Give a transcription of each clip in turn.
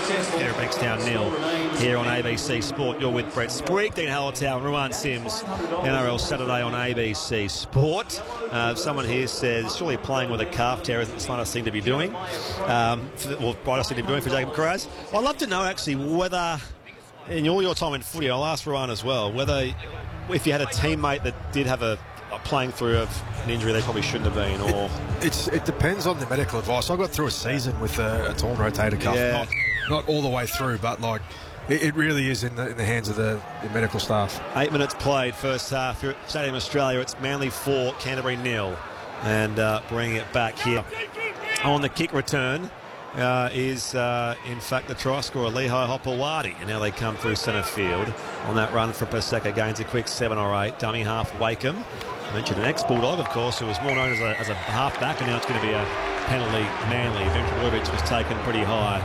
Canterbury Bankstown 0 here on ABC Sport. You're with Brett Sprague, Dean Hallertown, Ruan Sims, NRL Saturday on ABC Sport. Someone here says, surely playing with a calf tear isn't the smartest thing to be doing, or brightest thing to be doing for Jacob Kiraz. I'd love to know actually whether, in all your time in footy, I'll ask Ruan as well, whether if you had a teammate that did have a playing through of an injury they probably shouldn't have been, or it depends on the medical advice. I got through a season with a torn rotator cuff, yeah. not all the way through, but like it really is in the hands of the medical staff. 8 minutes played first half here at Stadium Australia. It's Manly 4, Canterbury 0, and bringing it back here on the kick return is in fact the try scorer Lehigh Hopewadi, and now they come through centre field on that run for Paseka. Gains a quick 7 or 8. Dummy half Wakeham. I mentioned an ex-Bulldog, of course, who was more known as a half-back, and now it's going to be a penalty. Manly. Ventravojevic was taken pretty high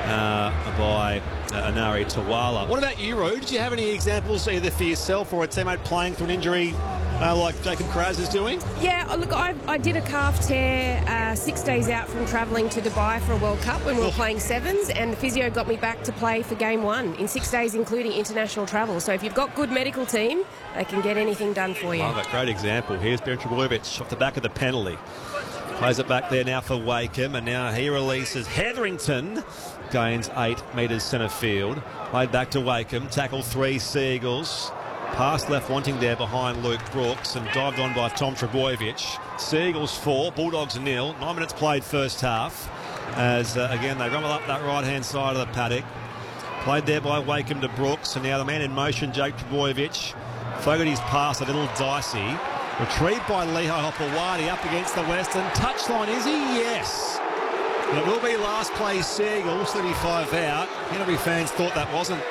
by Anari Tawala. What about you, Roo? Did you have any examples either for yourself or a teammate playing through an injury like Jacob Kiraz is doing? Yeah, look, I did a calf tear 6 days out from travelling to Dubai for a World Cup when we were playing sevens, and the physio got me back to play for game 1 in 6 days, including international travel. So if you've got good medical team, they can get anything done for you. Oh, that great example. Here's Ventravojevic off the back of the penalty. Plays it back there now for Wakeham, and now he releases Hetherington. Gains 8 metres centre field. Played back to Wakeham. Tackle 3 Seagulls. Pass left wanting there behind Luke Brooks, and dived on by Tom Trbojevic. Seagulls 4, Bulldogs 0. 9 minutes played first half. As again they rumble up that right hand side of the paddock. Played there by Wakeham to Brooks, and now the man in motion, Jake Trbojevic. Fogarty's pass a little dicey. Retrieved by Lehigh Hopewadi up against the Western. Touchline, is he? Yes. And it will be last play Seagulls, 35 out. Canterbury fans thought that wasn't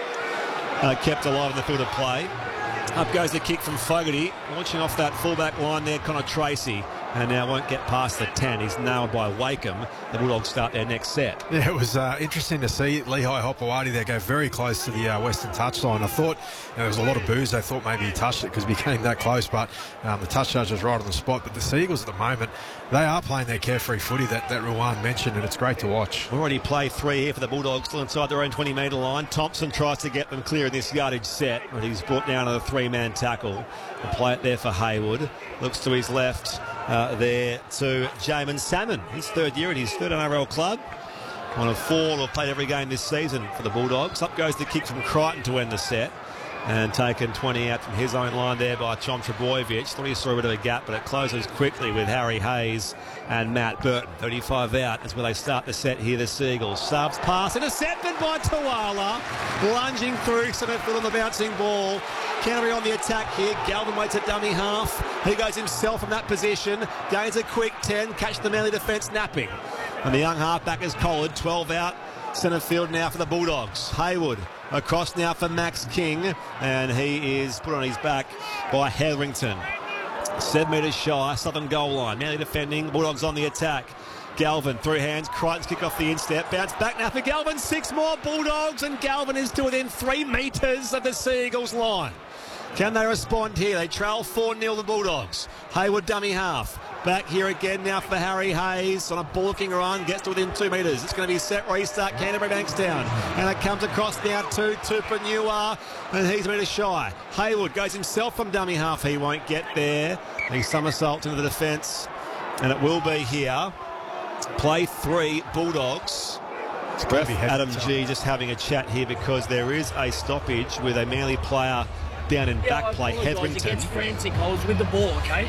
kept alive in the field of play. Up goes the kick from Fogarty, launching off that fullback line there, Connor Tracy, and now won't get past the 10. He's nailed by Wakeham. The Bulldogs start their next set. Yeah, it was interesting to see Lehigh Hopewadi there go very close to the Western touchline. I thought there was a lot of boos. They thought maybe he touched it because he became that close, but the touch judge was right on the spot. But the Seagulls at the moment, they are playing their carefree footy that Ruan mentioned, and it's great to watch. Already played 3 here for the Bulldogs, still inside their own 20-metre line. Thompson tries to get them clear in this yardage set, but he's brought down to the 3-man tackle. And play it there for Hayward. Looks to his left there to Jamin Salmon. His 3rd year at his 3rd NRL club. One of 4 who have played every game this season for the Bulldogs. Up goes the kick from Crichton to end the set. And taken 20 out from his own line there by Tom Trbojevic. Thought he saw a bit of a gap, but it closes quickly with Harry Hayes and Matt Burton. 35 out is where they start the set here, the Seagulls. Subs pass, intercepted by Tawala. Lunging through centre field on the bouncing ball. Canterbury on the attack here. Galvin waits at dummy half. He goes himself from that position. Gains a quick 10. Catch the Manly defence napping. And the young halfback is collared. 12 out. Centre field now for the Bulldogs. Hayward across now for Max King, and he is put on his back by Hetherington. 7 metres shy, southern goal line. Manly defending, Bulldogs on the attack. Galvin through hands, Crichton's kick off the instep, bounce back now for Galvin. 6 more Bulldogs, and Galvin is to within 3 metres of the Seagulls line. Can they respond here? They trail 4-0 the Bulldogs. Hayward dummy half. Back here again now for Harry Hayes on a balking run, gets to within 2 metres. It's going to be set restart, Canterbury Bankstown. And it comes across now to Tupanua, and he's a metre shy. Hayward goes himself from dummy half. He won't get there. He somersaults into the defence, and it will be here. Play 3, Bulldogs. Ref Adam G just having a chat here because there is a stoppage with a Manly player down in back play, Hetherington. Frantic holds with the ball, okay?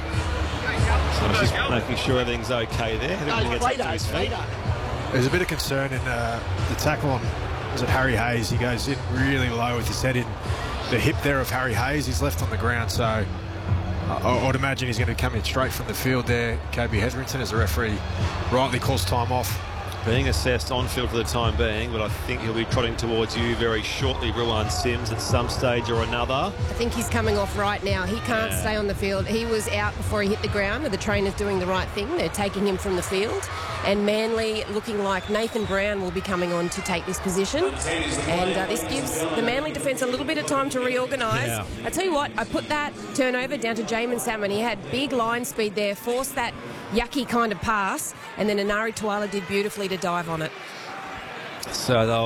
So I'm just making sure everything's okay there. Hetherington gets up to his feet. There's a bit of concern in the tackle on, was it Harry Hayes? He goes in really low with his head in the hip there of Harry Hayes. He's left on the ground, so I'd imagine he's going to come in straight from the field there. Kobe Hetherington, as the referee rightly calls time off. Being assessed on field for the time being, but I think he'll be trotting towards you very shortly, Ruan Sims, at some stage or another. I think he's coming off right now. He can't stay on the field. He was out before he hit the ground, and the trainer's doing the right thing. They're taking him from the field. And Manly looking like Nathan Brown will be coming on to take this position. And this gives the Manly defence a little bit of time to reorganise. Yeah. I tell you what, I put that turnover down to Jamin Salmon. He had big line speed there, forced that yucky kind of pass, and then Anari Tawala did beautifully to dive on it. So they'll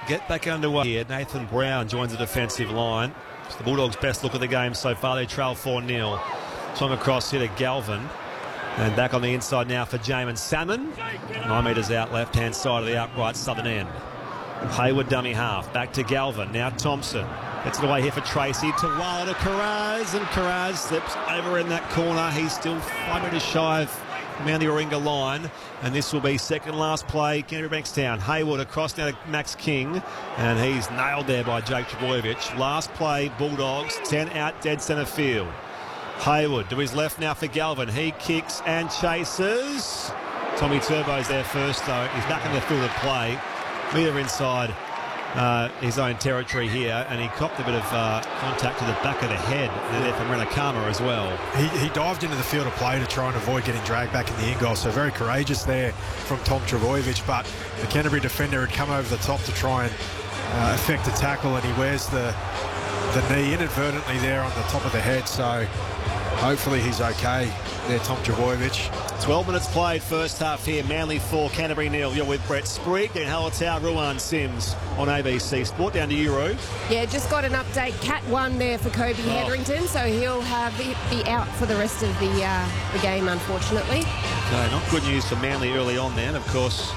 get back underway here. Nathan Brown joins the defensive line. It's the Bulldogs' best look of the game so far. They trail 4-0. Tom across here to Galvin. And back on the inside now for Jamin Salmon. 9 metres out, left-hand side of the upright southern end. Hayward dummy half. Back to Galvin. Now Thompson. Gets it away here for Tracy. Tawala to Karaz. And Karaz slips over in that corner. He's still 5 metres shy of around the Warringah line, and this will be second last play. Canterbury Bankstown. Hayward across now to Max King, and he's nailed there by Jake Trbojevic. Last play, Bulldogs, 10 out, dead centre field. Hayward to his left now for Galvin. He kicks and chases. Tommy Turbo's there first though. He's back in the field of play. Metre inside his own territory here, and he copped a bit of contact to the back of the head there from Renakama as well. He dived into the field of play to try and avoid getting dragged back in the in goal, so very courageous there from Tom Trbojevic, but the Canterbury defender had come over the top to try and effect a tackle, and he wears the knee inadvertently there on the top of the head, so hopefully he's okay there, Tom Trbojevic. 12 minutes played first half here. Manly 4, Canterbury 0. You're with Brett Sprigg and Hallertau, Ruan Sims on ABC Sport. Down to Euro. Yeah, just got an update. Cat 1 there for Kobe Hetherington, so he'll be out for the rest of the game, unfortunately. No, not good news for Manly early on then. Of course,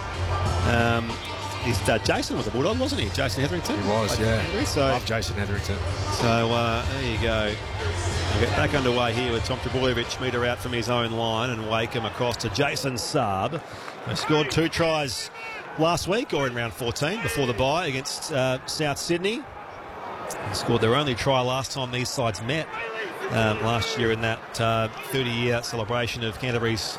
Jason was a Bulldog, wasn't he? Jason Hetherington? He was, yeah. So, love Jason Hetherington. So there you go. We'll get back underway here with Tom Trbojevic, metre out from his own line, and Wakeham across to Jason Saab. They scored 2 tries last week, or in round 14, before the bye against South Sydney. They scored their only try last time these sides met last year in that 30-year celebration of Canterbury's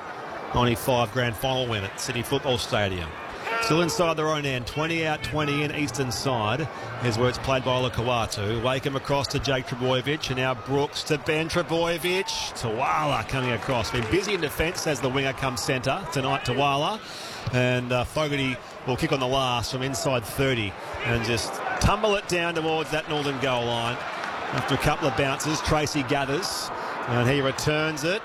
95 grand final win at Sydney Football Stadium. Still inside their own end, 20 out, 20 in, eastern side. Here's where it's played by Olakau'atu. Wakeham across to Jake Trbojevic, and now Brooks to Ben Trbojevic. Tawala coming across. Been busy in defence as the winger comes centre tonight, Tawala. And Fogarty will kick on the last from inside 30 and just tumble it down towards that northern goal line. After a couple of bounces, Tracy gathers. And he returns it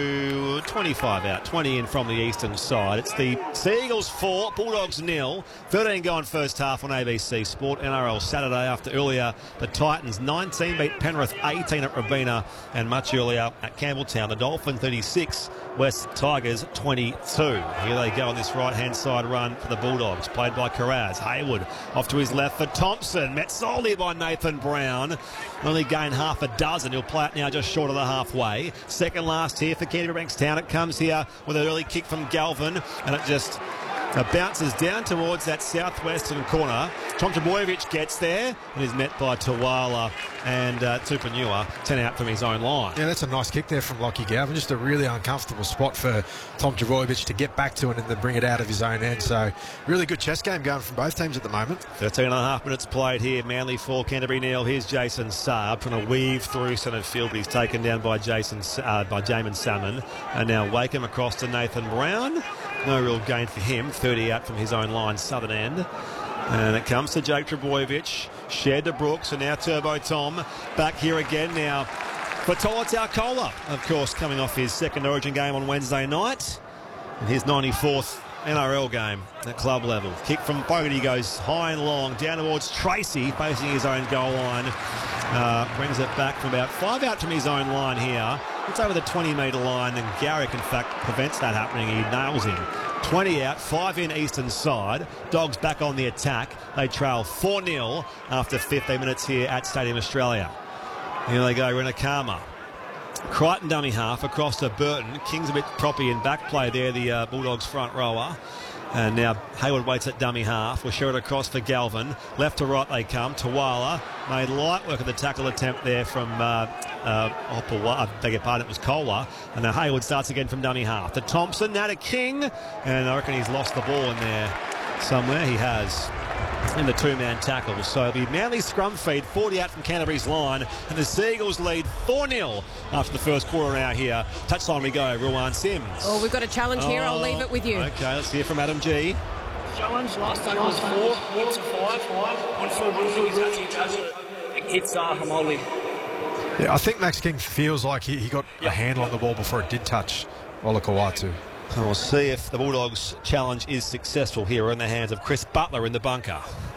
to 25 out, 20 in from the eastern side. It's the Seagulls 4, Bulldogs 0. 13 going first half on ABC Sport. NRL Saturday after earlier the Titans 19 beat Penrith 18 at Robina, and much earlier at Campbelltown. The Dolphins 36, West Tigers 22. Here they go on this right-hand side run for the Bulldogs, played by Karaz. Hayward off to his left for Thompson, met solely by Nathan Brown. Only gained half a dozen. He'll play it now just short of the halfway. Second last here for Canterbury Bankstown. It comes here with an early kick from Galvin, and it just bounces down towards that southwestern corner. Tom Trbojevic gets there and is met by Tawala and Tupanua, 10 out from his own line. Yeah, that's a nice kick there from Lockie Galvin. Just a really uncomfortable spot for Tom Trbojevic to get back to it and then bring it out of his own end. So really good chess game going from both teams at the moment. 13 and a half minutes played here. Manly 4, Canterbury 0. Here's Jason Saab trying to weave through centre field, but he's taken down by Jamin Salmon. And now Wakeham across to Nathan Brown. No real gain for him. 30 out from his own line, southern end. And it comes to Jake Trbojevic. Shared to Brooks, and now Turbo Tom. Back here again now for Tolotau Kola, of course, coming off his second Origin game on Wednesday night. And his 94th NRL game at club level. Kick from Fogarty goes high and long, down towards Tracy, facing his own goal line. Brings it back from about 5 out from his own line here. It's over the 20-metre line, and Garrick, in fact, prevents that happening. He nails him. 20 out, 5 in eastern side. Dogs back on the attack. They trail 4-0 after 15 minutes here at Stadium Australia. Here they go, Renakama. Crichton dummy half across to Burton. King's a bit proppy in back play there, the Bulldogs front rower. And now Hayward waits at dummy half. We'll share it across for Galvin. Left to right they come. Tawala made light work of the tackle attempt there from I beg your pardon, it was Kohler. And now Hayward starts again from dummy half. To Thompson, now to King. And I reckon he's lost the ball in there somewhere. He has, in the two-man tackle. So the Manly scrum feed, 40 out from Canterbury's line, and the Seagulls lead 4-0 after the first quarter out here. Touchline we go, Ruan Sims. Oh, we've got a challenge here. I'll leave it with you. Okay, let's hear from Adam G. Challenge last time was 4, hits 5, 1 4 Wilson, hits Hamoli. Yeah, I think Max King feels like he got a handle on the ball before it did touch Olakau'atu. And we'll see if the Bulldogs' challenge is successful here in the hands of Chris Butler in the bunker.